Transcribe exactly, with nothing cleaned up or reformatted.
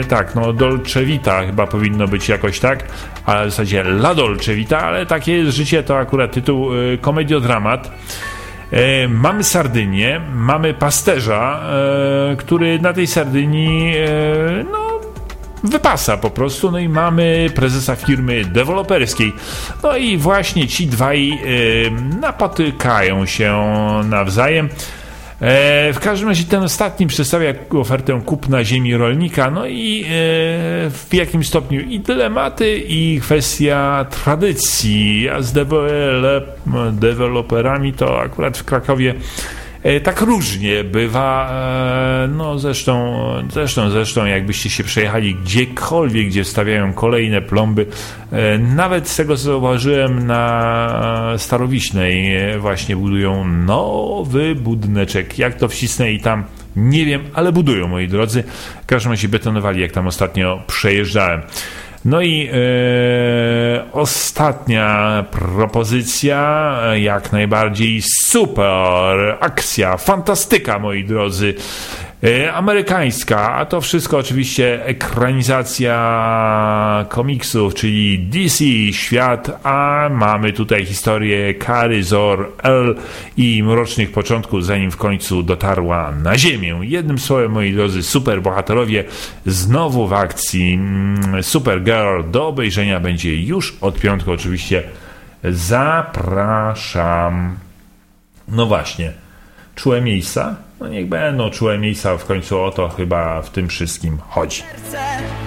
tak, no Dolce Vita chyba powinno być jakoś tak, ale w zasadzie La Dolce Vita, ale takie jest życie, to akurat tytuł y, komediodramat. E, mamy Sardynię, mamy pasterza, e, który na tej Sardynii e, no wypasa po prostu, no i mamy prezesa firmy deweloperskiej. No i właśnie ci dwaj e, napotykają się nawzajem. E, w każdym razie ten ostatni przedstawia ofertę kupna ziemi rolnika, no i e, w jakimś stopniu i dylematy, i kwestia tradycji, a z dewelop, deweloperami to akurat w Krakowie e, tak różnie bywa. E, no zresztą, zresztą, zresztą jakbyście się przejechali gdziekolwiek, gdzie wstawiają kolejne plomby, e, nawet z tego co zauważyłem na Starowiśnej e, właśnie budują nowy budyneczek. Jak to wcisnę i tam nie wiem, ale budują, moi drodzy. W każdym razie betonowali, jak tam ostatnio przejeżdżałem. No i e, ostatnia propozycja, jak najbardziej super akcja, fantastyka, moi drodzy, e, amerykańska, a to wszystko oczywiście ekranizacja komiksów, czyli D C Świat, a mamy tutaj historię Kary Zor-El i mrocznych początków, zanim w końcu dotarła na ziemię. Jednym słowem, moi drodzy, super bohaterowie znowu w akcji. Supergirl do obejrzenia będzie już od piątku, oczywiście zapraszam. No właśnie, czułe miejsca? No niech będą czułe miejsca, w końcu o to chyba w tym wszystkim chodzi.